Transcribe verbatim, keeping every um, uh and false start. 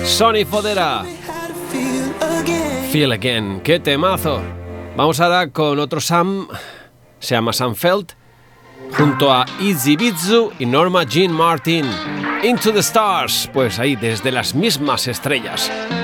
Sonny Fodera. Feel Again, qué temazo. Vamos ahora con otro Sam, se llama Sam Feld, junto a Izzy Bizzu y Norma Jean Martin. Into the Stars, pues ahí desde las mismas estrellas.